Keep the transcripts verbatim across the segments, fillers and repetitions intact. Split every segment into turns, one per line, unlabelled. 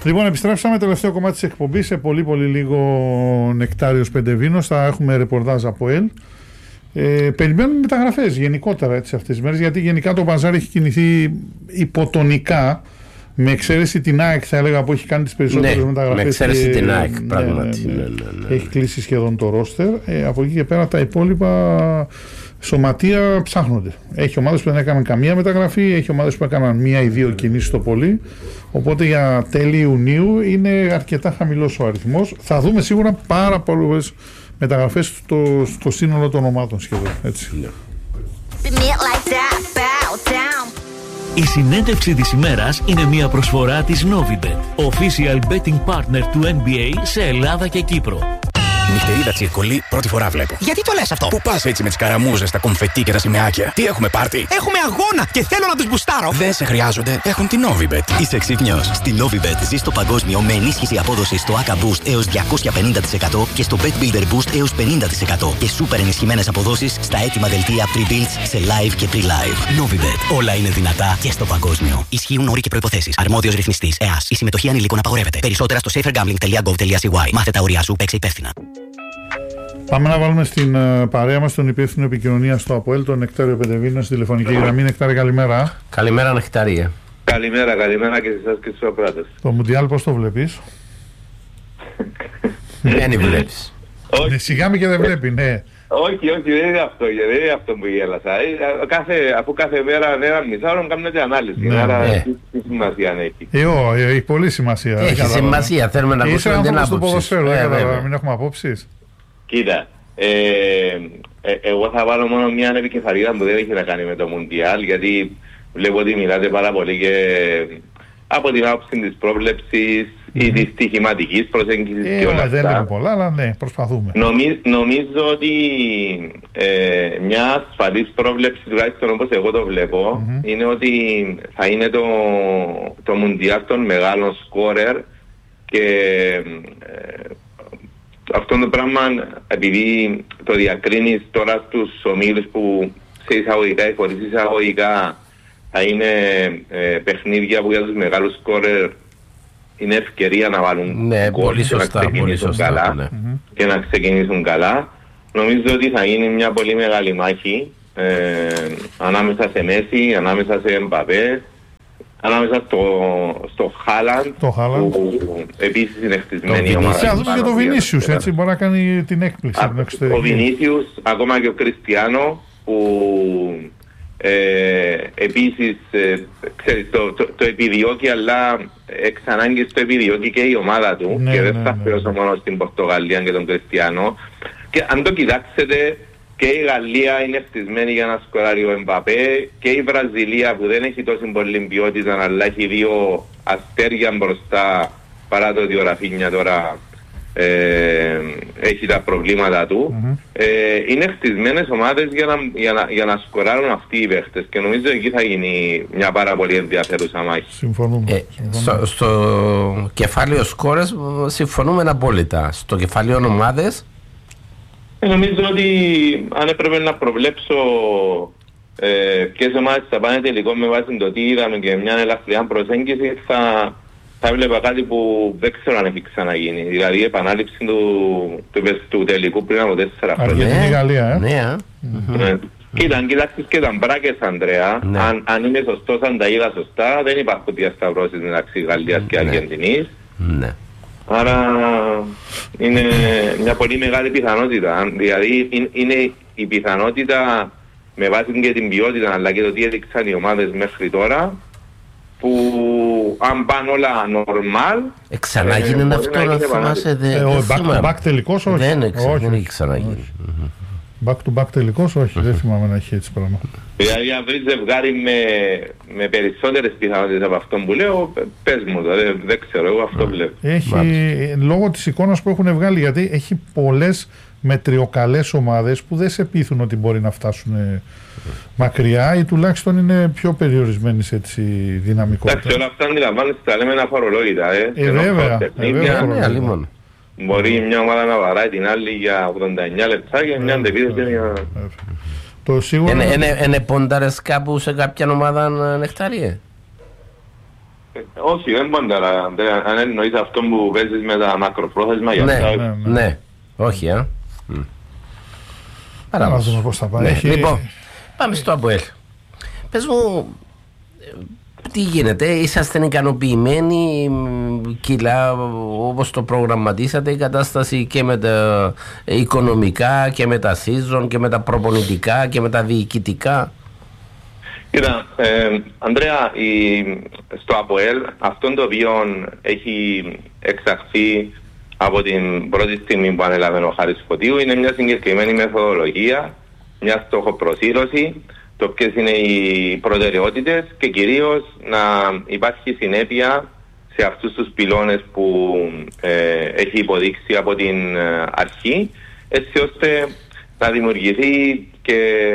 Λοιπόν, επιστρέψαμε τελευταίο κομμάτι της εκπομπής. Σε πολύ πολύ λίγο Νεκτάριος Πεντεβίνος. Θα έχουμε ρεπορτάζ από ΕΛ. Ε, περιμένουμε μεταγραφές γενικότερα έτσι, αυτές τις μέρες, γιατί γενικά το μπαζάρ έχει κινηθεί υποτονικά, με εξαίρεση την ΑΕΚ θα έλεγα, που έχει κάνει τις περισσότερες ναι, μεταγραφές. Με
εξαίρεση την ΑΕΚ, ναι, πράγματι.
Ναι, ναι,
ναι, ναι, ναι.
Έχει κλείσει σχεδόν το ρόστερ. Ε, από εκεί και πέρα τα υπόλοιπα σωματεία ψάχνονται. Έχει ομάδες που δεν έκαναν καμία μεταγραφή, έχει ομάδες που έκαναν μία ή δύο κινήσεις το πολύ. Οπότε για τέλη Ιουνίου είναι αρκετά χαμηλός ο αριθμός. Θα δούμε σίγουρα πάρα πολλές μεταγραφές στο, στο σύνολο των ομάδων σχεδόν. Έτσι. Yeah.
Η συνέντευξη της ημέρας είναι μια προσφορά της Novibet, official betting partner του N B A σε Ελλάδα και Κύπρο.
Νυχτερίδα τσιρκολί, πρώτη φορά βλέπω.
Γιατί το λες αυτό?
Πού πας έτσι με τις καραμούζες, τα κομφετί και τα σημαίακια? Τι έχουμε πάρτι?
Έχουμε αγώνα και θέλω να τους μπουστάρω.
Δεν σε χρειάζονται, έχουν την Novibet.
Είσαι ξύπνιος. Στη Novibet ζεις το παγκόσμιο με ενίσχυση απόδοσης στο έι έι κέι Boost έως διακόσια πενήντα τοις εκατό και στο Bet Builder Boost έως πενήντα τοις εκατό και σούπερ ενισχυμένες αποδόσεις στα έτοιμα δελτία pre-builds σε live και pre-live. Novibet. Όλα είναι δυνατά και στο παγκόσμιο. Ισχύουν όροι και προϋποθέσεις. Αρμόδιος ρυθμιστής ΕΑΣ. Η συμμετοχή ανηλίκων απαγορεύεται. Περισσότερα στο safer gambling τελεία gov τελεία c y. Μάθε τα όρια σου, παίξε υπεύθυνα.
Πάμε να βάλουμε στην uh, παρέα μας τον υπεύθυνο επικοινωνία στο ΑΠΟΕΛ, τον Νεκτάριο Πεντεβίνο, στη τηλεφωνική γραμμή. Νεκτάρη, καλημέρα.
Καλημέρα, Νεκτάρια.
Καλημέρα, καλημέρα και σε εσάς και στους απράτες.
Το Μουντιάλ πώς το βλέπεις?
Δεν βλέπεις.
Ναι, σιγά μη και δεν βλέπει, ναι.
Όχι, όχι, δεν είναι αυτό, δεν είναι αυτό που γέλασα. Κάθε, αφού κάθε μέρα ένα μισάωρο κάνετε ανάλυση. Ναι, άρα ναι. τι σημασία έχει.
Ε, ό, έχει πολύ σημασία.
Έχει σημασία, θέλουμε να ακούσουμε την άποψη.
Είσαι ποδοσφαίρο, ε, ε, μην έχουμε απόψεις.
Κοίτα, ε, ε, εγώ θα βάλω μόνο μια επικεφαλίδα που δεν έχει να κάνει με το Μουντιάλ, γιατί βλέπω ότι μιλάτε πάρα πολύ και από την άποψη της πρόβλεψης mm-hmm. ή της στοιχηματικής προσέγγισης
ε,
και όλα αυτά.
Δεν λέμε πολλά, αλλά ναι, προσπαθούμε.
Νομι, νομίζω ότι ε, μια ασφαλής πρόβλεψη, τουλάχιστον όπως εγώ το βλέπω, mm-hmm. είναι ότι θα είναι το, το Μουντιάλ των μεγάλων σκόρερ και ε, αυτό το πράγμα, επειδή το διακρίνεις τώρα στους ομίλους που σε εισαγωγικά ή χωρίς εισαγωγικά θα είναι ε, παιχνίδια που για τους μεγάλους σκόρερ είναι ευκαιρία να βάλουν
ναι,
γκολ και να ξεκινήσουν σωστά, καλά ναι. και να ξεκινήσουν καλά. Νομίζω ότι θα είναι μια πολύ μεγάλη μάχη ε, ανάμεσα σε Μέση, ανάμεσα σε Εμπαπέ, ανάμεσα στο, στο Χάλαντ, που επίσης είναι χτισμένη η ομάδα.
Θα δούμε και το Βινίσιους, έτσι, μπορεί να κάνει την έκπληξη.
Α, ο Βινίσιους, ακόμα και ο Κριστιάνο, που ε, επίσης ε, ξέρεις, το, το, το επιδιώκει, αλλά εξ ανάγκης το επιδιώκει και η ομάδα του, ναι, και δεν ναι, θα αφαιρώσω ναι. μόνο στην Πορτογαλία και τον Κριστιάνο. Και αν το κοιτάξετε, και η Γαλλία είναι χτισμένη για να σκοράρει ο Εμπαπέ, και η Βραζιλία που δεν έχει τόση πολύ ποιότητα αλλά έχει δύο αστέρια μπροστά, παρά το ότι ο Ραφίνια τώρα ε, έχει τα προβλήματα του. Mm-hmm. ε, είναι χτισμένες ομάδες για να, για, να, για να σκοράρουν αυτοί οι παίχτες και νομίζω εκεί θα γίνει μια πάρα πολύ ενδιαφέρουσα μάχη.
Συμφωνούμε. Ε,
στο, στο κεφάλαιο σκόρες συμφωνούμε απόλυτα. Στο κεφάλαιο ομάδες
νομίζω ότι αν έπρεπε να προβλέψω ε, ποιες ομάδες θα πάνε τελικό με βάση το τι είδαμε και μια ελαφριά προσέγγιση, θα, θα έβλεπα κάτι που δεν ξέρω αν έχει ξαναγίνει. Δηλαδή η επανάληψη του, του, του τελικού πριν από τέσσερα χρόνια.
Αργεντινή Γαλλία, ε.
Ναι,
mm-hmm. ε. Κοίτα, αν κοιτάξεις και τα μπράκες, Ανδρέα, ναι. αν, αν είμαι σωστός, αν τα είδα σωστά, δεν υπάρχουν διασταυρώσεις μεταξύ Γαλλίας και Αργεντινής.
Ναι.
Άρα είναι μια πολύ μεγάλη πιθανότητα. Δηλαδή είναι η πιθανότητα με βάση και την ποιότητα αλλά και το τι έδειξαν οι ομάδες μέχρι τώρα, που αν πάνε όλα normal
ξανά γίνει αυτό, να θυμάσαι.
Back τελικός όχι.
Δεν έχει ξαναγίνει.
Back to back τελικός όχι, δεν θυμάμαι να έχει έτσι πράγμα.
Δηλαδή αν βρεις ζευγάρι με, με περισσότερες πιθανότητες από αυτό που λέω, πες μου το, δεν, δεν ξέρω, εγώ αυτό βλέπω.
Έχει, λόγω της εικόνας που έχουν βγάλει, γιατί έχει πολλές μετριοκαλές ομάδες που δεν σε πείθουν ότι μπορεί να φτάσουν μακριά ή τουλάχιστον είναι πιο περιορισμένες έτσι δυναμικότητα.
Εντάξει, όλα αυτά αντιλαμβάνεσαι, τα λέμε αφορολόγητα, ε.
Ε, βέβαια, βέβαια.
Μπορεί μια ομάδα να βαράει την άλλη για ογδόντα εννιά λεπτά και μια αντεπίθεση για...
Το σίγουρο...
Είναι πόνταρες κάπου σε κάποια ομάδα, Νεκτάριε?
Όχι, δεν μπορεί να αν εννοείς αυτό που παίζεις με τα μακροπρόθεσμα για
Ναι,
αυτά.
ναι, ναι. Όχι, α.
Να δούμε πώς θα πάει.
Ναι.
Έχει-
Λοιπόν, πάμε στο ΑΠΟΕΛ. Πες μου, τι γίνεται, είσαστε ικανοποιημένοι, μ, κιλά όπως το προγραμματίσατε η κατάσταση και με τα οικονομικά και με τα season και με τα προπονητικά και με τα διοικητικά?
Κοίτα, ε, Ανδρέα, η, στο ΑΠΟΕΛ αυτό το οποίο έχει εξαχθεί από την πρώτη στιγμή που ανέλαβε ο Χάρης Φωτίου είναι μια συγκεκριμένη μεθοδολογία, μια στοχοπροσήλωση, το ποιες είναι οι προτεραιότητες και κυρίως να υπάρχει συνέπεια σε αυτούς τους πυλώνες που ε, έχει υποδείξει από την ε, αρχή, έτσι ώστε να δημιουργηθεί και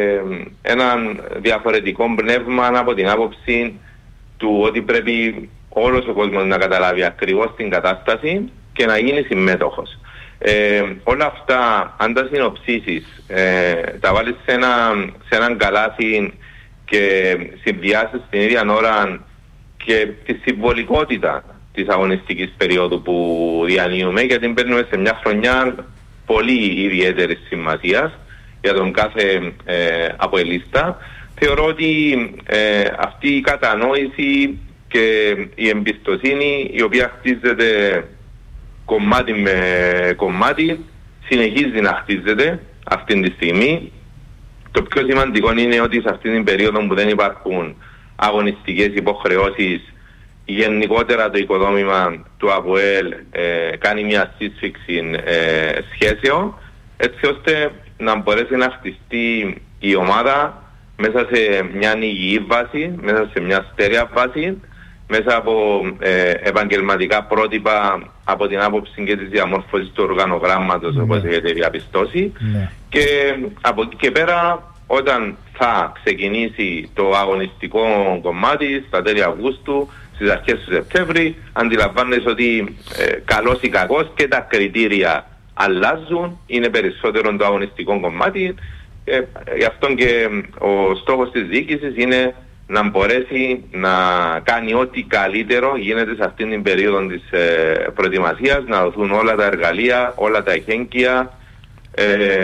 έναν διαφορετικό πνεύμα από την άποψη του ότι πρέπει όλος ο κόσμος να καταλάβει ακριβώς την κατάσταση και να γίνει συμμέτοχος. Ε, όλα αυτά, αν τα συνοψίσεις, ε, τα βάλεις σε, ένα, σε έναν καλάθι και συνδυάσεις την ίδια ώρα και τη συμβολικότητα της αγωνιστικής περίοδου που διανύουμε, γιατί μπαίνουμε σε μια χρονιά πολύ ιδιαίτερης σημασίας για τον κάθε ε, αποελίστα. Θεωρώ ότι ε, αυτή η κατανόηση και η εμπιστοσύνη η οποία χτίζεται κομμάτι με κομμάτι συνεχίζει να χτίζεται αυτή τη στιγμή. Το πιο σημαντικό είναι ότι σε αυτή την περίοδο που δεν υπάρχουν αγωνιστικές υποχρεώσεις, γενικότερα το οικοδόμημα του ΑΠΟΕΛ ε, κάνει μια σύσφυξη ε, σχέσεων, έτσι ώστε να μπορέσει να χτιστεί η ομάδα μέσα σε μια υγιή βάση, μέσα σε μια στέρεα βάση, μέσα από ε, επαγγελματικά πρότυπα από την άποψη και της διαμόρφωσης του οργανογράμματος, mm. όπως έχετε διαπιστώσει. Mm. Και από εκεί και πέρα, όταν θα ξεκινήσει το αγωνιστικό κομμάτι στα τέλη Αυγούστου, στις αρχές του Σεπτέμβρη, αντιλαμβάνεσαι ότι ε, καλός ή κακός και τα κριτήρια αλλάζουν, είναι περισσότερο το αγωνιστικό κομμάτι. Ε, γι' αυτό και ο στόχος της διοίκησης είναι να μπορέσει να κάνει ό,τι καλύτερο γίνεται σε αυτήν την περίοδο της ε, προετοιμασίας, να δοθούν όλα τα εργαλεία, όλα τα εχέγγυα ε,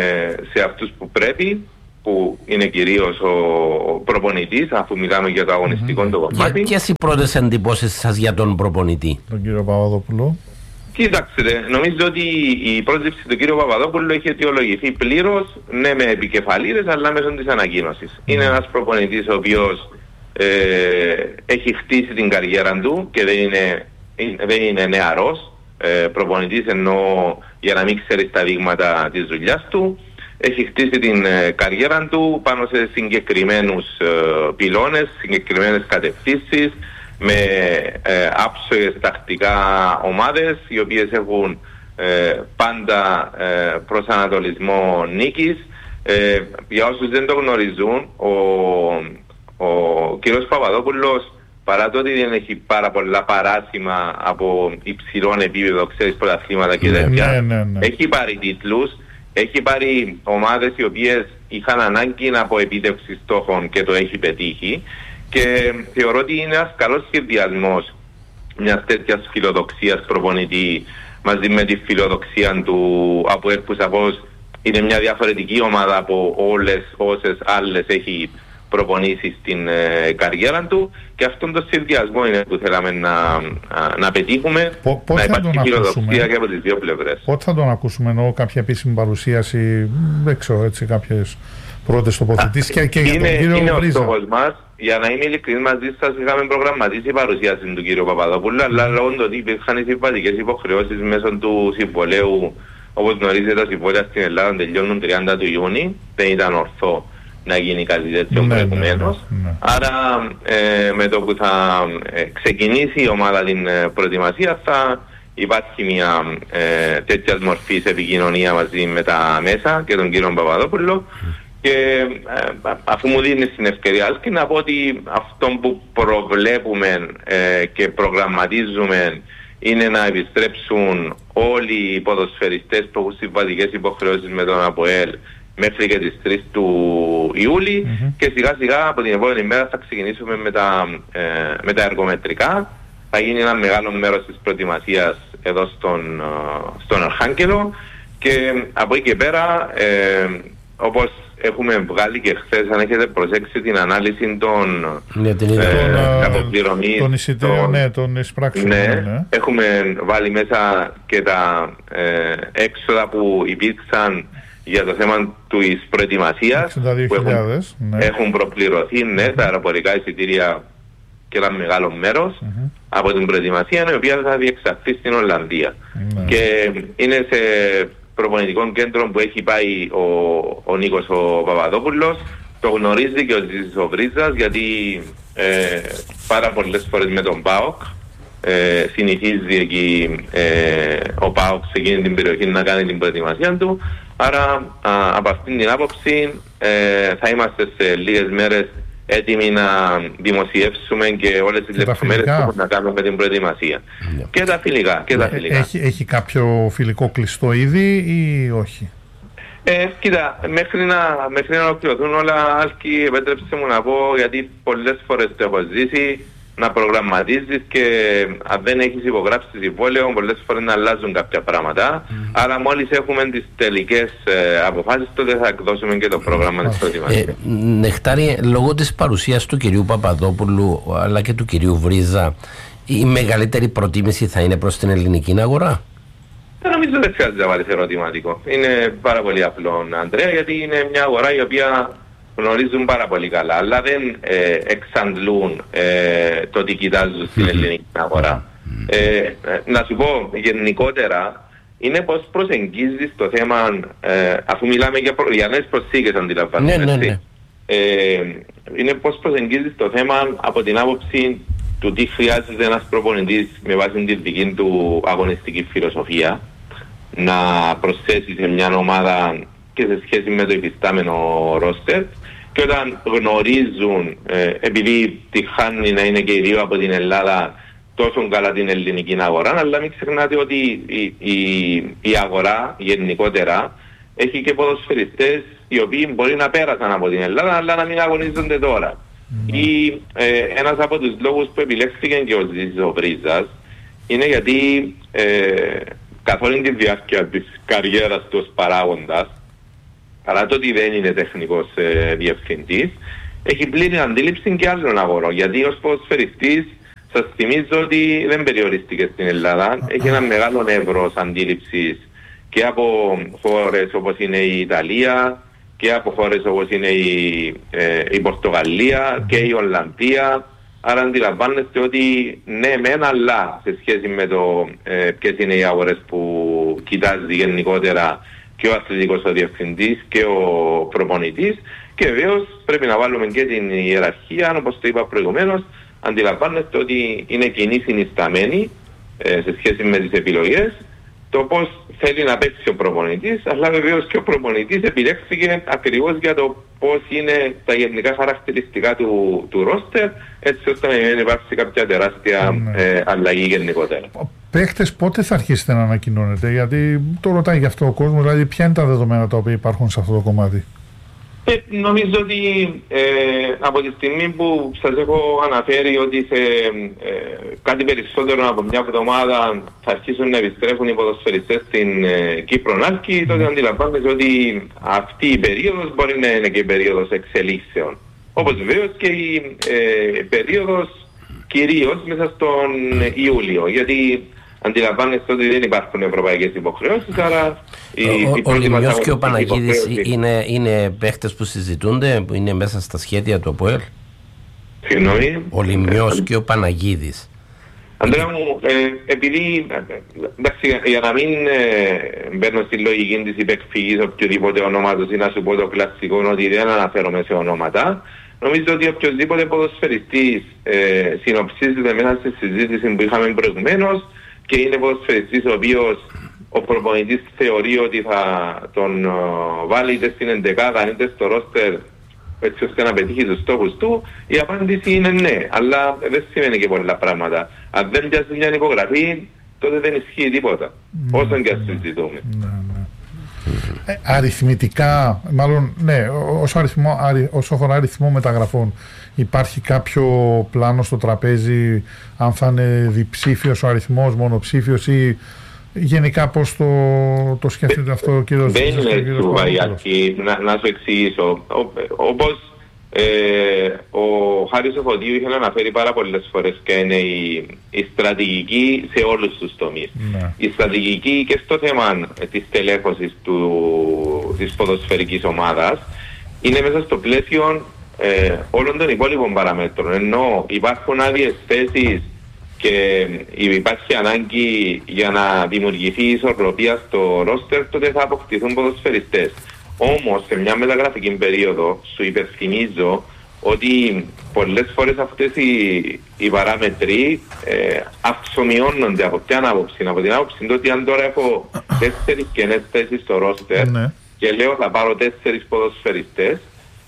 σε αυτούς που πρέπει, που είναι κυρίως ο, ο προπονητής, αφού μιλάμε για το αγωνιστικό mm-hmm. το κομμάτι.
Ποιες οι πρώτες εντυπώσεις σας για τον προπονητή?
Τον κύριο Παπαδόπουλο.
Κοίταξτε, νομίζω ότι η πρόσληψη του κύριου Παπαδόπουλου έχει αιτιολογηθεί πλήρως, ναι με επικεφαλίδες, αλλά μέσω της ανακοίνωσης. Mm. Είναι ένας προπονητής ο οποίος ε, έχει χτίσει την καριέρα του και δεν είναι, δεν είναι νεαρός ε, προπονητής, ενώ για να μην ξέρει τα δείγματα της δουλειάς του. Έχει χτίσει την ε, καριέρα του πάνω σε συγκεκριμένους ε, πυλώνες, συγκεκριμένες κατευθύνσεις, με ε, άψογες τακτικά ομάδες οι οποίες έχουν ε, πάντα ε, προσανατολισμό νίκης. Ε, για όσους δεν το γνωρίζουν, ο, ο κ. Παπαδόπουλος, παρά το ότι δεν έχει πάρα πολλά παράσημα από υψηλών επίπεδο, ξέρεις, πρωταθλήματα και τέτοια,
ναι, ναι, ναι.
έχει πάρει τίτλους, έχει πάρει ομάδες οι οποίες είχαν ανάγκη από επίτευξη στόχων και το έχει πετύχει. Και θεωρώ ότι είναι ένας καλός σχεδιασμός μιας τέτοιας φιλοδοξίας προπονητή μαζί με τη φιλοδοξία του ΑΠΟΕΛ, που σαφώς είναι μια διαφορετική ομάδα από όλες όσες άλλες έχει προπονήσει στην ε, καριέρα του, και αυτόν τον συνδυασμό είναι που θέλαμε να, να, να πετύχουμε, Πο, να υπάρχει φιλοδοξία και από τις δύο πλευρές.
Πότε θα τον ακούσουμε, εννοώ κάποια επίσημη παρουσίαση, δεν ξέρω, έτσι, κάποιες πρώτες τοποθετήσεις και, και
είναι,
για τον κύριο
είναι ο
Βρίζα.
στόχος μας. Για να είμαι ειλικρινής μαζί σας, είχαμε προγραμματίσει η παρουσίαση του κύριου Παπαδόπουλου, αλλά λόγω του ότι υπήρχαν οι συμβατικές υποχρεώσεις μέσω του συμβολέου, όπως γνωρίζετε, τα συμβόλαια στην Ελλάδα τελειώνουν τριάντα του Ιούνιου, δεν ήταν ορθό να γίνει κάτι τέτοιο ναι, προηγουμένως. Ναι, ναι, ναι. Άρα ε, με το που θα ε, ξεκινήσει η ομάδα την ε, προετοιμασία, θα υπάρχει μια ε, τέτοια μορφή επικοινωνία μαζί με τα μέσα και τον κύριο Παπαδόπουλο. Και ε, αφού μου δίνεις την ευκαιρία και να πω ότι αυτό που προβλέπουμε ε, και προγραμματίζουμε είναι να επιστρέψουν όλοι οι ποδοσφαιριστές που έχουν συμβατικές υποχρεώσεις με τον ΑΠΟΕΛ μέχρι και τις τρεις του Ιούλη mm-hmm. και σιγά σιγά από την επόμενη μέρα θα ξεκινήσουμε με τα, ε, με τα εργομετρικά. θα γίνει ένα μεγάλο μέρος της προετοιμασίας εδώ στον, στον Αρχάγγελο και από εκεί και πέρα ε, όπως έχουμε βγάλει και χθες, αν έχετε προσέξει την ανάλυση των
ναι,
ε, αποπληρωμής
των εισιτήριων, ναι, των εισπράξεων,
ναι,
ναι.
Έχουμε βάλει μέσα και τα ε, έξοδα που υπήρξαν για το θέμα της προετοιμασίας που έχουν, ναι. έχουν προπληρωθεί, ναι, τα αεροπορικά εισιτήρια και ένα μεγάλο μέρος mm-hmm. από την προετοιμασία, η οποία θα διεξαχθεί στην Ολλανδία. Mm-hmm. Και είναι σε προπονητικό κέντρο που έχει πάει ο, ο Νίκος ο Παπαδόπουλος, το γνωρίζει και ο Ζήσης ο Βρίζας, γιατί ε, πάρα πολλές φορές με τον ΠΑΟΚ ε, συνηθίζει εκεί ε, ο ΠΑΟΚ σε εκείνη την περιοχή να κάνει την προετοιμασία του. Άρα α, από αυτήν την άποψη ε, θα είμαστε σε λίγες μέρες έτοιμοι να δημοσιεύσουμε και όλες τις λεπτομέρειες που έχουν να κάνουν με την προετοιμασία. Yeah. Και τα φιλικά. Και τα φιλικά.
Έχει, έχει κάποιο φιλικό κλειστό ήδη ή όχι?
Ε, κοίτα, μέχρι να, μέχρι να ολοκληρωθούν όλα, Άλκη, επέτρεψε μου να πω, γιατί πολλές φορές το έχω ζήσει, να προγραμματίζεις και αν δεν έχεις υπογράψει συμβόλαιο, πολλές φορές να αλλάζουν κάποια πράγματα. Mm. Άρα μόλις έχουμε τις τελικές ε, αποφάσεις, τότε θα εκδώσουμε και το πρόγραμμα της προετοιμασίας. Ε,
Νεκτάρη, λόγω της παρουσίας του κυρίου Παπαδόπουλου αλλά και του κυρίου Βρίζα, η μεγαλύτερη προτίμηση θα είναι προς την ελληνική αγορά?
Δεν νομίζω δεν χρειάζεται να βάλεις ερωτηματικό. Είναι πάρα πολύ απλό, Ανδρέα, γιατί είναι μια αγορά η οποία γνωρίζουν πάρα πολύ καλά, αλλά δεν ε, εξαντλούν ε, το τι κοιτάζουν στην ελληνική αγορά. Ε, ε, να σου πω γενικότερα, είναι πώς προσεγγίζεις το θέμα, ε, αφού μιλάμε για, προ, για νέες προσθήκες, αντιλαμβάνεσαι. Ναι, ναι, ναι. Ε, είναι πώς προσεγγίζεις το θέμα από την άποψη του τι χρειάζεται ένας προπονητής με βάση την δική του αγωνιστική φιλοσοφία να προσθέσει σε μια ομάδα και σε σχέση με το υφιστάμενο ρόστερ, και όταν γνωρίζουν, ε, επειδή τη χάνει να είναι και οι δύο από την Ελλάδα, τόσο καλά την ελληνική αγορά, αλλά μην ξεχνάτε ότι η, η, η αγορά γενικότερα έχει και ποδοσφαιριστές οι οποίοι μπορεί να πέρασαν από την Ελλάδα αλλά να μην αγωνίζονται τώρα. Mm. Ή ε, ένας από τους λόγους που επιλέχθηκε και ο Ζήσης ο Βρίζας είναι γιατί ε, καθ' όλη τη διάρκεια της καριέρας του ως παράγοντας, παρά το ότι δεν είναι τεχνικός ε, διευθυντής, έχει πλήρη αντίληψη και άλλων αγορών. Γιατί ως ποδοσφαιριστής, σας θυμίζω ότι δεν περιορίστηκε στην Ελλάδα. Έχει ένα μεγάλο εύρος αντίληψης και από χώρες όπως είναι η Ιταλία και από χώρες όπως είναι η, ε, η Πορτογαλία και η Ολλανδία. Άρα αντιλαμβάνεστε ότι ναι μεν, αλλά σε σχέση με το ε, ποιες είναι οι αγορές που κοιτάζει γενικότερα και ο αθλητικός ο διευθυντής και ο προπονητής, και βεβαίως πρέπει να βάλουμε και την ιεραρχία, όπως το είπα προηγουμένως. Αντιλαμβάνεστε ότι είναι κοινή συνισταμένη ε, σε σχέση με τις επιλογές το πώς θέλει να παίξει ο προπονητής, αλλά βεβαίως και ο προπονητής επιλέχθηκε ακριβώς για το πώς είναι τα γενικά χαρακτηριστικά του, του ρόστερ, έτσι ώστε να μην υπάρξει κάποια τεράστια ε, αλλαγή γενικότερα.
Παίχτες πότε θα αρχίσετε να ανακοινώνετε? Γιατί το ρωτάει γι' αυτό ο κόσμος, δηλαδή ποια είναι τα δεδομένα τα οποία υπάρχουν σε αυτό το κομμάτι?
Ε, νομίζω ότι ε, από τη στιγμή που σας έχω αναφέρει ότι σε ε, κάτι περισσότερο από μια εβδομάδα θα αρχίσουν να επιστρέφουν οι ποδοσφαιριστές στην ε, Κύπρο Άλκη, τότε αντιλαμβάνεστε ότι αυτή η περίοδος μπορεί να είναι και η περίοδος εξελίξεων. Όπως βεβαίως και η ε, περίοδος κυρίως μέσα στον Ιούλιο, γιατί αντιλαμβάνεστε ότι δεν υπάρχουν ευρωπαϊκές υποχρεώσεις, άρα
ο, ο Λιμιός και ο Παναγίδης είναι, είναι παίχτες που συζητούνται, που είναι μέσα στα σχέδια του ΑΠΟΕΛ?
Συγγνώμη.
Ο Λιμιός και ο Παναγίδης.
Ανδρέα μου, ε, επειδή, εντάξει, για να μην ε, μπαίνω στη λογική της υπεκφυγής οποιοδήποτε ονόματος ή να σου πω το κλασικό ότι δεν αναφέρομαι σε ονόματα, νομίζω ότι οποιοδήποτε ποδοσφαιριστής ε, συνοψίζεται μέσα στη συζήτηση που είχαμε προηγουμένως και είναι ποδοσφαιριστής ο οποίος ο προπονητής θεωρεί ότι θα τον uh, βάλει είτε στην εντεκάδα είτε στο ρόστερ έτσι ώστε να πετύχει τους στόχους του, η απάντηση είναι ναι, αλλά δεν σημαίνει και πολλά πράγματα. Αν δεν πιάσει μια υπογραφή, τότε δεν ισχύει τίποτα, mm, όσο και ας συζητούμε.
Mm, mm, mm. ε, αριθμητικά, μάλλον ναι, όσο, αριθμό, αρι, όσο αφορά αριθμό μεταγραφών, υπάρχει κάποιο πλάνο στο τραπέζι, αν θα είναι διψήφιος ο αριθμός, μονοψήφιος ή γενικά πώς το, το σκέφτεται αυτό ο κύριος
Ζήστος? Δεν είναι σούβα η αρχή, να, να σου εξηγήσω. Όπως ε, ο Χάρης Οφωτίου είχε αναφέρει πάρα πολλές φορές και είναι η, η στρατηγική σε όλους τους τομείς. Ναι. Η στρατηγική και στο θέμα της τελέχωσης του, της ποδοσφαιρικής ομάδας είναι μέσα στο πλαίσιο ε, όλων των υπόλοιπων παραμέτρων. Ενώ υπάρχουν άδειες θέσεις και υπάρχει ανάγκη για να δημιουργηθεί ισορροπία στο ρόστερ, τότε θα αποκτηθούν ποδοσφαιριστές. Όμως σε μια μεταγραφική περίοδο σου υπενθυμίζω ότι πολλές φορές αυτές οι, οι παράμετροι ε, αυξομειώνονται. Από ποια άποψη? Από την άποψη ότι αν τώρα έχω τέσσερις κενές θέσεις στο ρόστερ ναι. και λέω θα πάρω τέσσερις ποδοσφαιριστές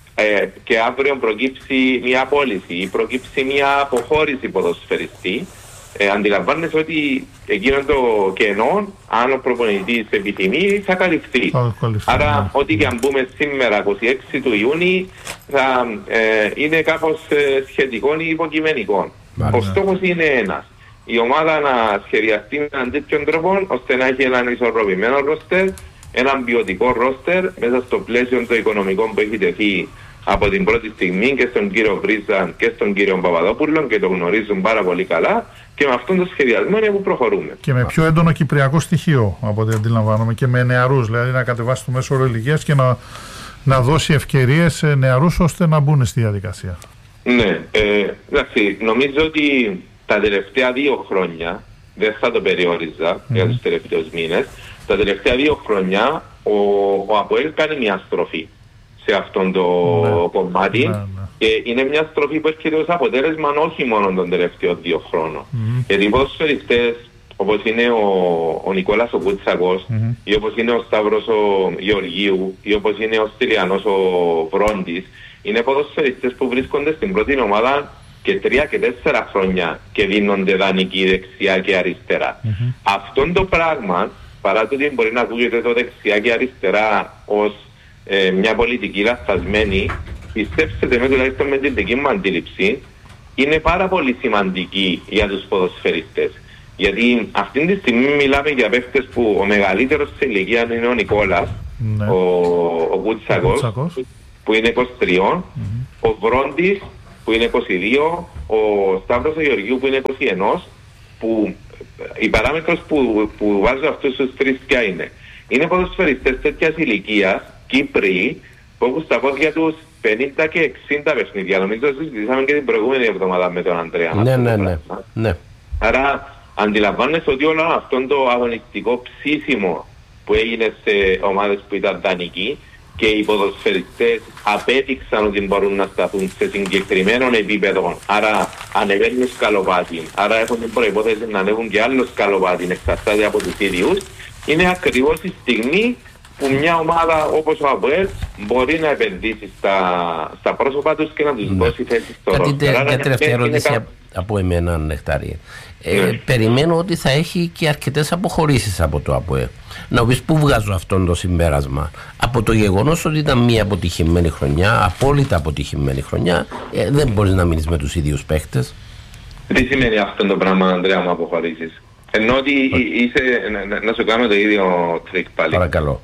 ε, και αύριο προκύψει μια πώληση ή προκύψει μια αποχώρηση ποδοσφαιριστή, Ε, αντιλαμβάνεσαι ότι εκείνο το κενό, αν ο προπονητής επιθυμεί, θα καλυφθεί. Θα καλυφθεί. Άρα, ναι. ό,τι και αν πούμε σήμερα, είκοσι έξι του Ιούνιου, θα ε, είναι κάπως ε, σχετικό ή υποκειμενικό. Ο στόχος είναι ένας. Η ομάδα να σχεδιαστεί με έναν τέτοιον τρόπο, ώστε να έχει έναν ισορροπημένο ρόστερ, έναν ποιοτικό ρόστερ, μέσα στο πλαίσιο των οικονομικών που έχει τεθεί από την πρώτη στιγμή και στον κύριο Βρίζαν και στον κύριο Παπαδόπουλο, και το γνωρίζουν πάρα πολύ καλά, και με αυτόν τον σχεδιασμό είναι που προχωρούμε. Και με πιο έντονο κυπριακό στοιχείο, από ό,τι αντιλαμβάνομαι, και με νεαρούς, δηλαδή να κατεβάσει το μέσο όρο ηλικίας και να, να δώσει ευκαιρίες σε νεαρούς ώστε να μπουν στη διαδικασία. Ναι, ε, εντάξει, νομίζω ότι τα τελευταία δύο χρόνια, δεν θα το περιόριζα mm. για τους τελευταίους μήνες, τα τελευταία δύο χρόνια ο, ο ΑΠΟΕΛ κάνει μια στροφή σε αυτόν το ναι. κομμάτι ναι, ναι. και είναι μια στροφή που έρχεται ως αποτέλεσμα όχι μόνο των τελευταίων δύο χρόνων. Mm-hmm. Γιατί οι ποδοσφαιριστές όπως είναι ο, ο Νικόλας ο Κούτσακος mm-hmm. ή όπως είναι ο Σταύρος ο Γεωργίου ή όπως είναι ο Στυλιανός ο Βρόντης, είναι ποδοσφαιριστές που βρίσκονται στην πρώτη ομάδα και τρία και τέσσερα χρόνια και δίνονται δανεική δεξιά και αριστερά. Mm-hmm. Αυτό το πράγμα, παρά το ότι μπορεί να ακούγεται το δεξιά και αριστερά ως Ε, μια πολιτική λαθασμένη, πιστέψτε με, τουλάχιστον με την δική μου αντίληψη, είναι πάρα πολύ σημαντική για τους ποδοσφαιριστές. Γιατί αυτή τη στιγμή μιλάμε για παίχτες που ο μεγαλύτερος σε ηλικία είναι ο Νικόλας, ναι. ο, ο Κούτσακος, που είναι είκοσι τρία, mm-hmm. ο Βρόντης που είναι είκοσι δύο, ο Σταύρος ο Γεωργίου που είναι είκοσι ένα, που η παράμετρος που, που βάζω αυτούς τους τρεις ποια είναι? Είναι ποδοσφαιριστές τέτοιας ηλικίας, Κύπροι, που έχουν στα πόδια τους πενήντα και εξήντα παιχνίδια. Νομίζω ότι συζητήσαμε και την προηγούμενη εβδομάδα με τον Ανδρέα. Ναι, ναι, ναι, ναι. Άρα αντιλαμβάνεσαι ότι όλο αυτό το αγωνιστικό ψήσιμο που έγινε σε ομάδες που ήταν δανεικοί και οι ποδοσφαιριστές απέδειξαν ότι μπορούν να σταθούν σε συγκεκριμένων επίπεδων. Άρα ανεβαίνουν σκαλοπάτι. Άρα έχουν την προϋπόθεση να ανέβουν και άλλο σκαλοπάτι, εξαρτάται από τους ίδιους. Είναι ακριβώς η στιγμή που μια ομάδα όπως ο ΑΠΟΕΛ μπορεί να επενδύσει στα, στα πρόσωπα τους και να τους ναι. δώσει θέση στο ρόλο. Κάτι μια τελευταία ερώτηση κα... από εμένα, Νεκτάρη. Ε, ναι. Περιμένω ότι θα έχει και αρκετές αποχωρήσεις από το ΑΠΟΕΛ. Να πεις πού βγάζω αυτό το συμπέρασμα? Από το γεγονός ότι ήταν μια αποτυχημένη χρονιά, απόλυτα αποτυχημένη χρονιά, ε, δεν μπορείς να μείνεις με τους ίδιους παίχτες. Τι σημαίνει αυτό το πράγμα, Ανδρέα μου, αποχωρήσεις? Ενώ ότι είσαι, να, να σου κάνω το ίδιο τρίκ πάλι. Παρακαλώ.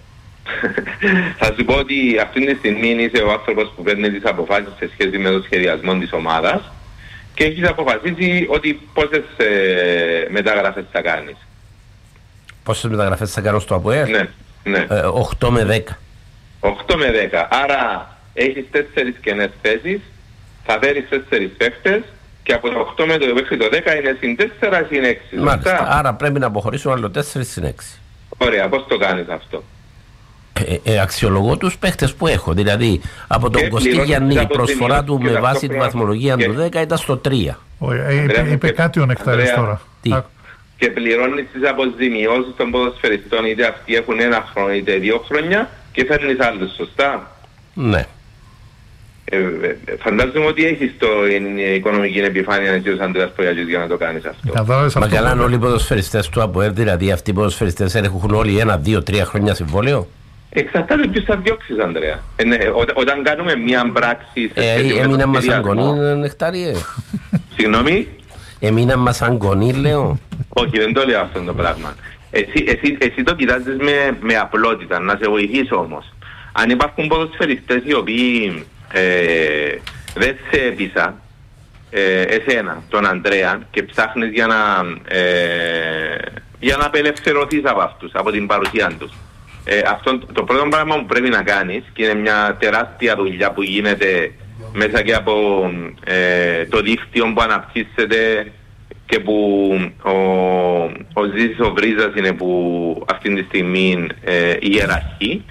Θα σου πω ότι αυτή τη στιγμή είσαι ο άνθρωπος που παίρνει τις αποφάσεις σε σχέση με το σχεδιασμό της ομάδας και έχεις αποφασίσει ότι πόσες ε, μεταγραφές θα κάνεις. Πόσες μεταγραφές θα κάνω στο ΑΠΟΕΛ? Ναι, ναι. Ε, οκτώ με δέκα. οκτώ με δέκα. Άρα έχεις τέσσερις κενές θέσεις, θα φέρεις τέσσερις παίχτες και από το οκτώ με το μέχρι το δέκα είναι συν τέσσερα συν έξι. Μάλιστα. Άρα πρέπει να αποχωρήσω άλλο τέσσερα συν έξι. Ωραία, πώς το κάνεις αυτό? Ε, ε, αξιολογώ τους παίχτες που έχω. Δηλαδή από τον Κωστή Γιάννη η προσφορά του με βάση τη βαθμολογία του δέκα ήταν στο τρία. Είπε, είπε κάτι ο Νεκτάρης τώρα. Τι? Και πληρώνεις τις αποζημιώσεις των ποδοσφαιριστών, είτε αυτοί έχουν ένα χρόνο είτε δύο χρόνια, και φέρνεις άλλους, σωστά? Ναι. Ε, ε, φαντάζομαι ότι έχεις την οικονομική επιφάνεια να ζεις Ανδρέας Πογιατζής για να το κάνεις αυτό. Μα καλά, όλοι οι ποδοσφαιριστές του ΑΠΟΕΛ, δηλαδή αυτοί οι ποδοσφαιριστές έχουν όλοι ένα, δύο, τρία χρόνια συμβόλαιο. Εξαρτάται ποιος θα διώξεις, Ανδρέα. Ε, ναι, ό, όταν κάνουμε μια πράξη...
Ε, έμεινα μας αγκονή, Νεκτάριε.
Συγγνώμη.
Έμεινα μας αγκονή, λέω.
Όχι, δεν το λέω αυτό το πράγμα. Εσύ, εσύ, εσύ το κοιτάζεις με, με απλότητα, να σε βοηθήσω όμως. Αν υπάρχουν ποδοσφαιριστές οι οποίοι ε, δεν σε έπεισα, ε, εσένα, τον Ανδρέα, και ψάχνεις για να, ε, για να απελευθερωθείς από αυτούς, από την παρουσία τους. Ε, αυτό το πρώτο πράγμα που πρέπει να κάνεις, και είναι μια τεράστια δουλειά που γίνεται μέσα και από ε, το δίκτυο που αναπτύσσεται και που ο, ο Ζήσης ο Βρίζας είναι που αυτή τη στιγμή ε, ιεραρχεί,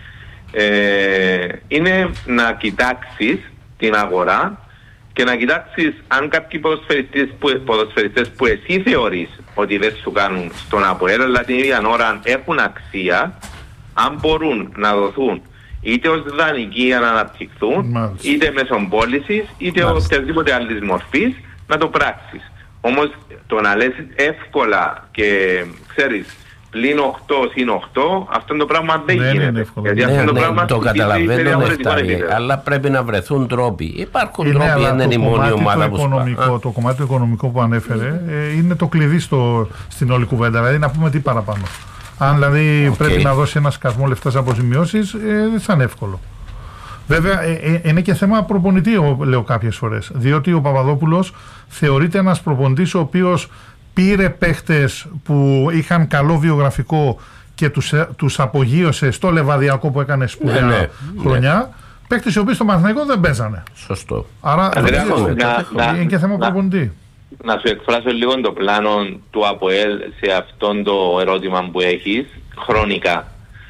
ε, είναι να κοιτάξεις την αγορά και να κοιτάξεις αν κάποιοι ποδοσφαιριστές που, ποδοσφαιριστές που εσύ θεωρείς ότι δεν σου κάνουν στον ΑΠΟΕΛ, αλλά την ίδια ώρα έχουν αξία, αν μπορούν να δοθούν είτε ως δανεικοί για να αναπτυχθούν, Μάλιστα. είτε μέσω πώλησης, είτε οποιασδήποτε άλλης μορφής, να το πράξεις. Όμως το να λες εύκολα και ξέρεις πλην οκτώ συν οκτώ, αυτό το πράγμα δεν, δεν γίνεται.
Γιατί αυτό ναι, το, ναι, πράγμα το καταλαβαίνω, Νεκτάρι, αλλά πρέπει να βρεθούν τρόποι. Υπάρχουν είναι, τρόποι, δεν είναι η μόνη ομάδα που
σπά. Το κομμάτι του οικονομικού που ανέφερε ε, είναι το κλειδί στο, στην όλη κουβέντα. Δηλαδή να πούμε τι παραπάνω. Αν δηλαδή okay. πρέπει να δώσει ένα σκασμό λεφτά σε αποζημιώσεις, ε, δεν θα είναι εύκολο. Βέβαια, ε, ε, είναι και θέμα προπονητή, λέω κάποιες φορές. Διότι ο Παπαδόπουλος θεωρείται ένας προπονητής ο οποίος πήρε παίχτες που είχαν καλό βιογραφικό και τους, τους απογείωσε στο Λεβαδιακό που έκανε σπουδαία ναι, ναι, χρονιά. Ναι. Παίχτες οι οποίοι στο Παναθηναϊκό δεν παίζανε.
Σωστό.
Άρα να, να, να, είναι και θέμα να, προπονητή.
Να σου εκφράσω λίγο το πλάνο του ΑΠΟΕΛ σε αυτόν το ερώτημα που έχεις χρονικά.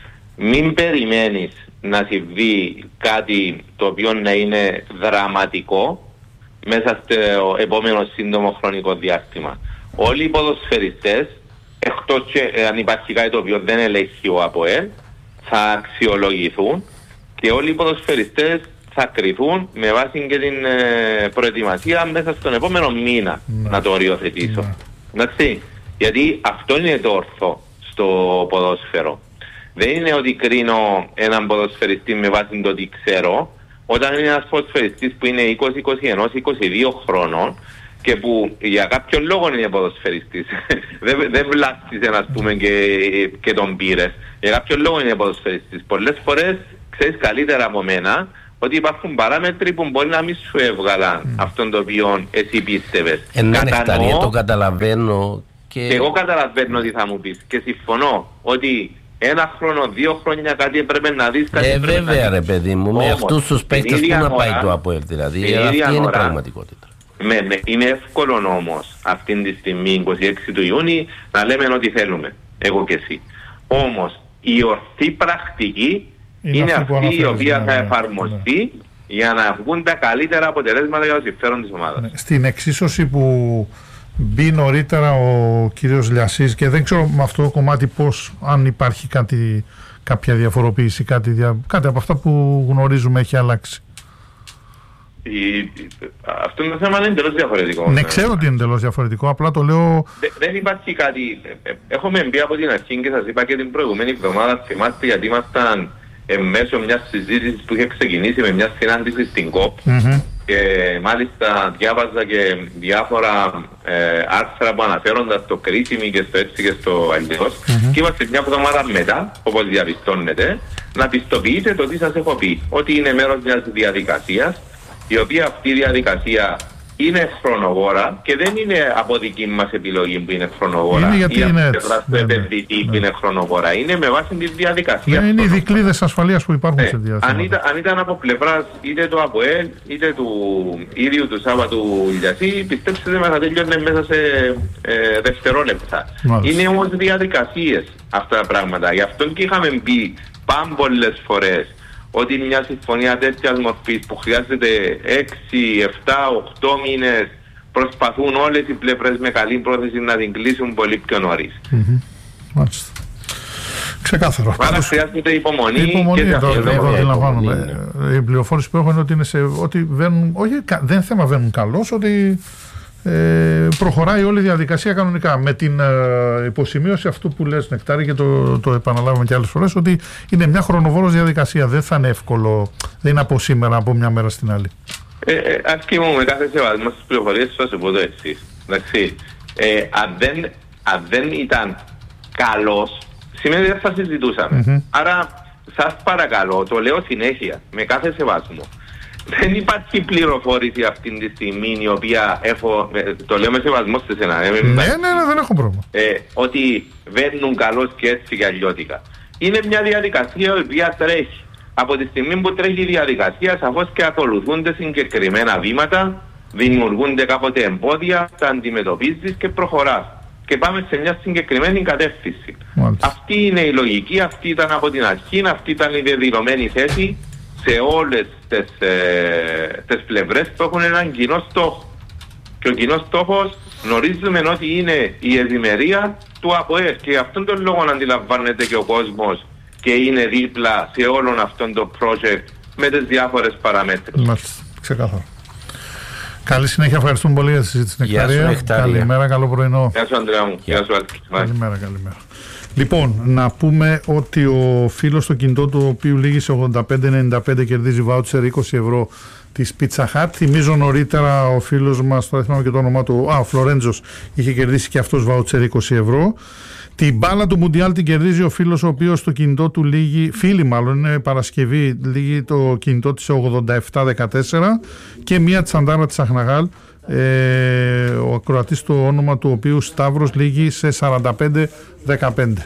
Μην περιμένεις να συμβεί κάτι το οποίο να είναι δραματικό μέσα στο επόμενο σύντομο χρονικό διάστημα. Όλοι οι ποδοσφαιριστές, εκτός και ε, αν υπάρχει κάτι το οποίο δεν ελέγχει ο ΑΠΟΕΛ, θα αξιολογηθούν και όλοι οι ποδοσφαιριστές θα κρυθούν με βάση και την ε, προετοιμασία μέσα στον επόμενο μήνα, ναι. να το οριοθετήσω. Ναι. Εντάξει, γιατί αυτό είναι το ορθό στο ποδόσφαιρο. Δεν είναι ότι κρίνω έναν ποδοσφαιριστή με βάση το τι ξέρω, όταν είναι ένας ποδοσφαιριστής που είναι είκοσι, είκοσι ένα, είκοσι δύο χρόνων και που για κάποιον λόγο είναι ποδοσφαιριστής. δεν δεν βλάστησε, ας πούμε, και, και τον πήρες. Για κάποιον λόγο είναι ποδοσφαιριστής. Πολλές φορές ξέρεις καλύτερα από μένα ότι υπάρχουν παράμετροι που μπορεί να μην σου έβγαλαν mm. αυτόν το οποίο εσύ πίστευες.
Ένα νεκταρία, το καταλαβαίνω. Και...
και εγώ καταλαβαίνω τι θα μου πεις και συμφωνώ ότι ένα χρόνο, δύο χρόνια κάτι έπρεπε να δεις κάτι.
Ε, βέβαια ρε παιδί μου, με αυτούς τους παίκτες που να πάει το ΑΠΟΕΛ, δηλαδή αυτή είναι η πραγματικότητα.
Με, με, είναι εύκολο όμως αυτή τη στιγμή, είκοσι έξι του Ιούνιου, να λέμε ό,τι θέλουμε, εγώ και εσύ. Όμως η ορθή πρακτική είναι, είναι αυτή, αυτή η οποία ναι, θα εφαρμοστεί ναι. για να βγουν τα καλύτερα αποτελέσματα για το συμφέρον της ομάδας.
Ναι. Στην εξίσωση που μπει νωρίτερα ο κύριος Λιασής και δεν ξέρω με αυτό το κομμάτι πώς, αν υπάρχει κάτι, κάποια διαφοροποίηση, κάτι, δια, κάτι από αυτά που γνωρίζουμε έχει αλλάξει.
Η, αυτό το θέμα είναι εντελώς διαφορετικό.
Ναι, ξέρω ότι είναι εντελώς διαφορετικό, απλά το λέω...
Δε, δεν υπάρχει κάτι... Έχουμε μπει από την αρχή και σας είπα και την προηγούμενη εβδομάδα, θυμάστε, γιατί ήμασταν μέσω μιας συζήτησης που είχε ξεκινήσει με μια συνάντηση στην ΚΟΠ mm-hmm. και μάλιστα διάβαζα και διάφορα ε, άρθρα που αναφέρονταν στο κρίσιμη και στο έτσι και στο αλλιώς mm-hmm. και είμαστε μια εβδομάδα μετά, όπως διαπιστώνετε, να πιστοποιείτε το τι σας έχω πει, ότι είναι μέρος μιας διαδικασίας η οποία αυτή η διαδικασία είναι χρονοβόρα και δεν είναι από δική μας επιλογή που είναι χρονοβόρα.
Είναι γιατί
ή
είναι
έτσι. Ναι, επενδυτή ναι, που ναι. είναι χρονοβόρα. Είναι με βάση τη διαδικασία.
Ναι, είναι οι δικλείδες ασφαλείας που υπάρχουν
ναι.
σε διαδικασία.
Αν ήταν, αν ήταν από πλευράς είτε του ΑΠΟΕΛ είτε του ίδιου του Σάββατου Λιασί, πιστέψτε με, θα τέλειωνε μέσα σε ε, δευτερόλεπτα. Μάλιστα. Είναι όμως διαδικασίες αυτά τα πράγματα. Γι' αυτό και είχαμε πει πάμπολες φορές ότι μια συμφωνία τέτοιας μορφής που χρειάζεται έξι, επτά, οκτώ μήνες προσπαθούν όλες οι πλευρές με καλή πρόθεση να την κλείσουν πολύ πιο νωρίς.
Mm-hmm. Μάλιστα. Ξεκάθαρο.
Άρα χρειάζεται υπομονή,
υπομονή
και
το αντιλαμβάνομαι. Η πληροφόρηση που έχω είναι ότι, είναι σε, ότι βαίνουν, όχι, δεν θέμα βαίνουν καλώς, ότι ε, προχωράει όλη η διαδικασία κανονικά. Με την ε, υποσημείωση αυτού που λες, Νεκτάρη, και το, το επαναλάβουμε και άλλες φορές, ότι είναι μια χρονοβόρος διαδικασία. Δεν θα είναι εύκολο, δεν είναι από σήμερα, από μια μέρα στην άλλη.
Ε, ε, Αρκεί μου με κάθε σεβασμό στις πληροφορίες θα σου πω το εξής. Εντάξει, ε, αν, δεν, αν δεν ήταν καλός, σημαίνει ότι θα συζητούσαμε. Mm-hmm. Άρα, σας παρακαλώ, το λέω συνέχεια, με κάθε σεβασμό. Δεν υπάρχει πληροφόρηση αυτή τη στιγμή η οποία έχω, το λέω με σεβασμό σε σένα. Ναι,
ναι, ναι, δεν έχω πρόβλημα.
Ε, ότι βαίνουν καλώς και έτσι και αλλιώτικα. Είναι μια διαδικασία η οποία τρέχει. Από τη στιγμή που τρέχει η διαδικασία, σαφώς και ακολουθούνται συγκεκριμένα βήματα, δημιουργούνται κάποτε εμπόδια, τα αντιμετωπίζεις και προχωράς. Και πάμε σε μια συγκεκριμένη κατεύθυνση. Μάλιστα. Αυτή είναι η λογική, αυτή ήταν από την αρχή, αυτή ήταν η δεδηλωμένη θέση σε όλες τις, ε, τις πλευρές που έχουν έναν κοινό στόχο. Και ο κοινός στόχος γνωρίζουμε ότι είναι η ευημερία του ΑΠΟΕ. Και αυτόν τον λόγο αντιλαμβάνεται και ο κόσμος και είναι δίπλα σε όλον αυτόν το project με τις διάφορες παραμέτρους.
Μάλιστα, ξεκάθαρα. Καλή συνέχεια, ευχαριστούμε πολύ για τη συζήτηση, Νεκταρία. Καλημέρα, καλό πρωινό.
Γεια σου, Ανδρέα μου. Γεια σου, Άλκη.
Καλημέρα, καλημέρα. Λοιπόν, να πούμε ότι ο φίλος στο κινητό του, ο οποίου λήγει σε ογδόντα πέντε ενενήντα πέντε, κερδίζει βάουτσερ είκοσι ευρώ της Pizza Hut. Θυμίζω νωρίτερα ο φίλος μας, τώρα θυμάμαι και το όνομά του, α, ο Φλορέντζος, είχε κερδίσει και αυτός βάουτσερ είκοσι ευρώ. Την μπάλα του Μουντιάλ την κερδίζει ο φίλος ο οποίος στο κινητό του λήγει, φίλη μάλλον, είναι Παρασκευή, λήγει το κινητό της σε ογδόντα επτά δεκατέσσερα, και μία τσαντάρα της Αχναγάλ, ε, ο ακροατής το όνομα του οποίου Σταύρος, λήγει σε σαράντα πέντε δεκαπέντε.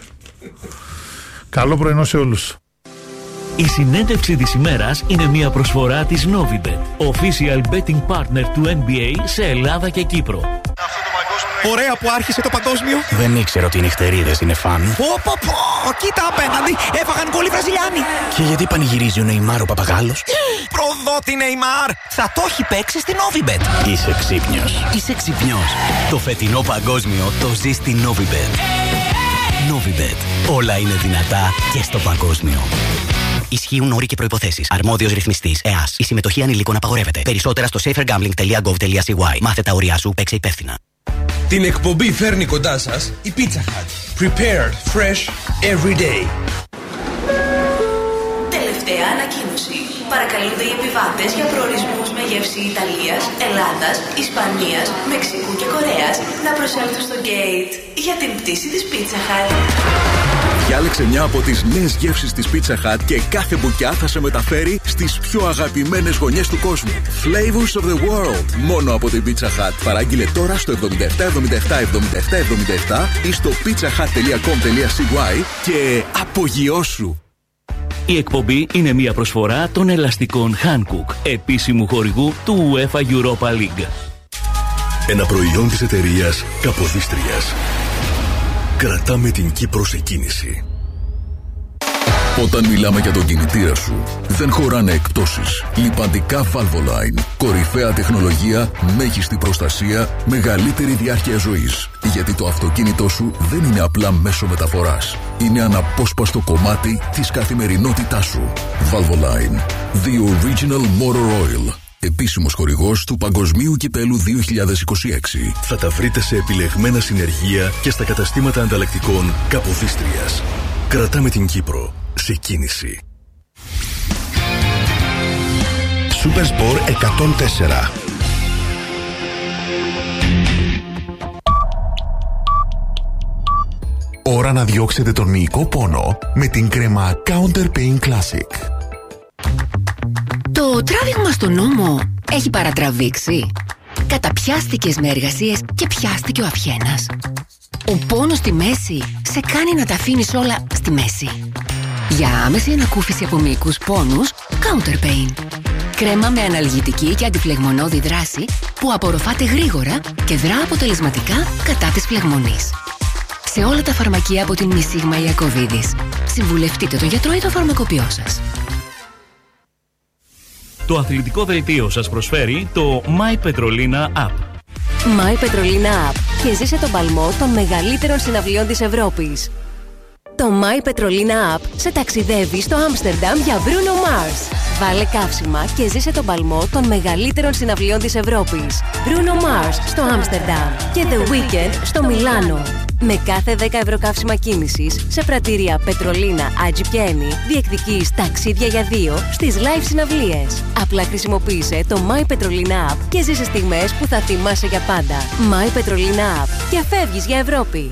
Καλό πρωινό σε όλους.
Η συνέντευξη της ημέρας είναι μια προσφορά της Novibet, official betting partner του N B A σε Ελλάδα και Κύπρο.
Ωραία που άρχισε το παγκόσμιο.
Δεν ήξερα ότι οι νυχτερίδες είναι φαν.
Πω πω πω, κοίτα απέναντι, έφαγαν γκολ οι Βραζιλιάνοι.
Και γιατί πανηγυρίζει ο Νεϊμάρ ο παπαγάλος?
Προδότη Νεϊμάρ, θα το έχει παίξει στην Novibet.
Είσαι ξύπνιος.
Είσαι ξυπνιός. Το φετινό παγκόσμιο το ζει στην Novibet. Novibet. Όλα είναι δυνατά και στο παγκόσμιο. Ισχύουν όροι και προϋποθέσεις. Αρμόδιος ρυθμιστής ΕΑΣ. Η συμμετοχή ανηλίκων απαγορεύεται. Περισσότερα στο safer gambling τελεία gov τελεία c y. Μάθε τα όρια σου, παίξε υπεύθυνα.
Την εκπομπή φέρνει κοντά σας η Pizza Hut. Prepared fresh every day.
Τελευταία ανακοίνωση. Παρακαλούνται οι επιβάτες για προορισμούς με γεύση Ιταλίας, Ελλάδας, Ισπανίας, Μεξικού και Κορέας να προσέλθουν στο gate για την πτήση της Pizza Hut.
Διάλεξε μια από τις νέες γεύσεις της Pizza Hut και κάθε μπουκιά θα σε μεταφέρει στις πιο αγαπημένες γωνιές του κόσμου. Flavors of the world. Μόνο από την Pizza Hut. Παράγγειλε τώρα στο εβδομήντα επτά εβδομήντα επτά εβδομήντα επτά εβδομήντα επτά ή στο pizzahut τελεία com τελεία c y και απογειώσου.
Η εκπομπή είναι μια προσφορά των ελαστικών Hankook, επίσημου χορηγού του UEFA Europa League.
Ένα προϊόν της εταιρείας Καποδίστριας. Κρατάμε την Κύπρο σε κίνηση. Όταν μιλάμε για τον κινητήρα σου, δεν χωράνε εκπτώσεις. Λιπαντικά Valvoline. Κορυφαία τεχνολογία, μέγιστη προστασία, μεγαλύτερη διάρκεια ζωής. Γιατί το αυτοκίνητό σου δεν είναι απλά μέσο μεταφοράς. Είναι αναπόσπαστο κομμάτι της καθημερινότητάς σου. Valvoline. The Original Motor Oil. Επίσημος χορηγός του Παγκοσμίου Κυπέλου δύο χιλιάδες είκοσι έξι. Θα τα βρείτε σε επιλεγμένα συνεργεία και στα καταστήματα ανταλλακτικών Καποδίστριας. Κρατάμε την Κύπρο σε κίνηση.
Supersport εκατόν τέσσερα. Ώρα να διώξετε τον μυϊκό πόνο με την κρέμα Counter Pain Classic.
Το τράβηγμα στον ώμο έχει παρατραβήξει. Καταπιάστηκες με εργασίες και πιάστηκε ο αυχένας. Ο πόνος στη μέση σε κάνει να τα αφήνεις όλα στη μέση. Για άμεση ανακούφιση από μυϊκούς πόνους, Counter Pain. Κρέμα με αναλγητική και αντιφλεγμονώδη δράση που απορροφάται γρήγορα και δρά αποτελεσματικά κατά της φλεγμονής. Σε όλα τα φαρμακεία από την Μισίγμα Ιακωβίδης. Συμβουλευτείτε τον γιατρό ή το φαρμακοποιό σας.
Το αθλητικό δελτίο σας προσφέρει το My Petrolina App.
My Petrolina App και ζήσε τον παλμό των μεγαλύτερων συναυλιών της Ευρώπης.
Το My Petrolina App σε ταξιδεύει στο Άμστερνταμ για Bruno Mars. Βάλε καύσιμα και ζήσε τον παλμό των μεγαλύτερων συναυλιών της Ευρώπης. Bruno Mars στο Άμστερνταμ και The Weeknd στο Μιλάνο. Με κάθε δέκα ευρώ καύσιμα κίνησης σε πρατήρια Πετρολίνα Ατζιπιένι διεκδικείς ταξίδια για δύο στις live συναυλίες. Απλά χρησιμοποίησε το My Petrolina App και ζήσε στιγμές που θα θυμάσαι για πάντα. My Petrolina App και φεύγεις για Ευρώπη.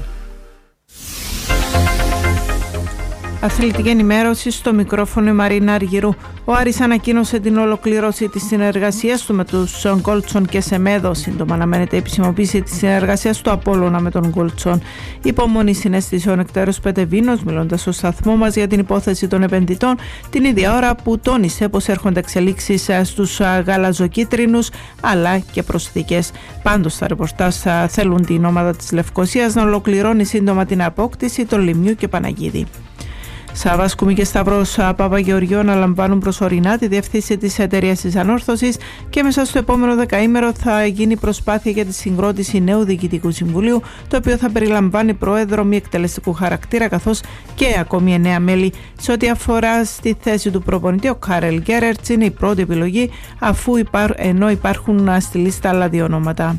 Αθλητική ενημέρωση στο μικρόφωνο η Μαρίνα Αργυρού. Ο Άρης ανακοίνωσε την ολοκλήρωση της συνεργασίας του με τους Γκόλτσον και Σεμέδο. Σύντομα αναμένεται η επισημοποίηση της συνεργασίας του Απόλλωνα με τον Γκόλτσον. Υπομονή συνέστησε ο Νεκτέρος Πετεβίνος, μιλώντας στο σταθμό μας για την υπόθεση των επενδυτών, την ίδια ώρα που τόνισε πως έρχονται εξελίξεις στους γαλαζοκίτρινους αλλά και προσθήκες. Πάντως, τα ρεπορτάζ θέλουν την ομάδα της Λευκωσίας να ολοκληρώνει σύντομα την απόκτηση των Λιμιού και Παναγίδη. Σάββας Κουμί και Σταυρός Παπαγεωργιού αναλαμβάνουν προσωρινά τη διευθύνση της εταιρείας της Ανόρθωσης και μέσα στο επόμενο δεκαήμερο θα γίνει προσπάθεια για τη συγκρότηση νέου διοικητικού συμβουλίου, το οποίο θα περιλαμβάνει πρόεδρο μη εκτελεστικού χαρακτήρα καθώς και ακόμη εννέα μέλη. Σε ό,τι αφορά στη θέση του προπονητή, ο Κάρελ Γκέρερτς είναι η πρώτη επιλογή, αφού υπάρ, ενώ υπάρχουν στη λίστα άλλα δύο ονόματα.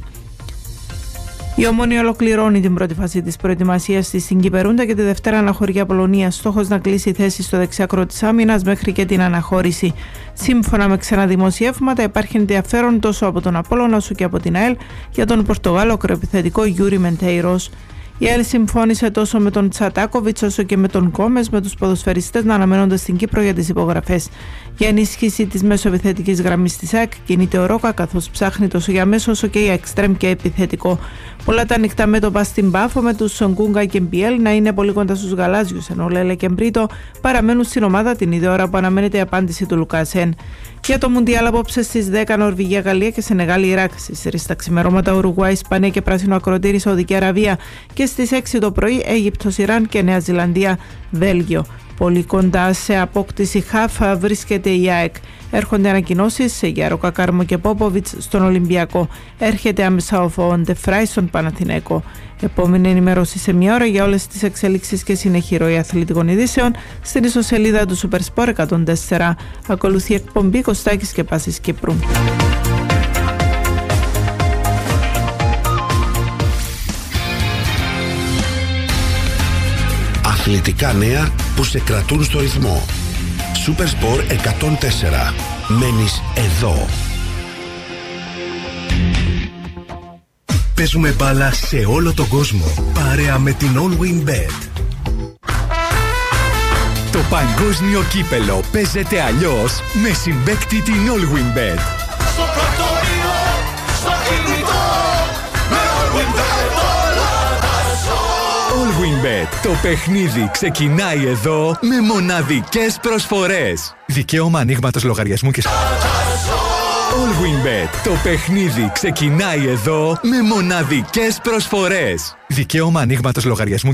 Η Ομόνοια ολοκληρώνει την πρώτη φάση της προετοιμασίας της στην Κυπερούντα και τη Δευτέρα αναχωρεί Απολλωνία. Στόχος να κλείσει θέση στο δεξιάκρο της άμυνας μέχρι και την αναχώρηση. Σύμφωνα με ξένα δημοσιεύματα, υπάρχει ενδιαφέρον τόσο από τον Απόλλωνα όσο και από την ΑΕΛ για τον Πορτογάλο ακροεπιθετικό Γιούρι Μεντέιρος. Η ΑΕΛ συμφώνησε τόσο με τον Τσατάκοβιτς όσο και με τον Κόμες, με τους ποδοσφαιριστές να αναμένονται στην Κύπρο για τις υπογραφές. Για ενίσχυση της μεσοεπιθετικής γραμμής της ΑΕΚ κινείται ο Ρόκα, καθώς ψάχνει τόσο για μέσο όσο και για εξτρέμ και επιθετικό. Πολλά τα ανοιχτά μέτωπα στην Πάφο, με τους Σονγκούγκα και Μπιέλ να είναι πολύ κοντά στους γαλάζιους, ενώ Λέλε και Μπρίτο παραμένουν στην ομάδα την ίδια ώρα που αναμένεται η απάντηση του Λουκάσεν. Για το Μουντιάλ απόψε στις δέκα Νορβηγία, Γαλλία και Σενεγάλη, Ιράκ. Στις τρεις τα ξημερώματα Ουρουγουάη, Ισπανία και Πράσινο Ακροτήρι, Σαουδική Αραβία. Και στις έξι το πρωί Αίγυπτος, Ιράν και Νέα Ζηλανδία, Βέλγιο. Πολύ κοντά σε απόκτηση χαφ βρίσκεται η ΑΕΚ. Έρχονται ανακοινώσεις για Ροκακάρμο και Πόποβιτς στον Ολυμπιακό. Έρχεται άμεσα ο Φοντεφράι στον Παναθηναίκο. Επόμενη ενημέρωση σε μια ώρα για όλες τις εξελίξεις και συνεχή ροή αθλητικών ειδήσεων στην ιστοσελίδα του Supersport εκατόν τέσσερα. Ακολουθεί εκπομπή Κωστάκης και Πάσης Κύπρου.
Αθλητικά νέα που σε κρατούν στο ρυθμό. Supersport εκατόν τέσσερα. Μένεις εδώ.
Παίζουμε μπάλα σε όλο τον κόσμο, παρέα με την All Win Bet.
Το παγκόσμιο κύπελο παίζεται αλλιώς με συμπαίκτη την All Win Bet.
Στο πρωτόριο, στο κινητό, με All Win Bet όλα τα ζω.
All Win Bet. Το παιχνίδι ξεκινάει εδώ με μοναδικές προσφορές. Δικαίωμα ανοίγματος λογαριασμού και... All Win Bet. Το παιχνίδι ξεκινάει εδώ με μοναδικές προσφορές. Δικαίωμα ανοίγματος λογαριασμού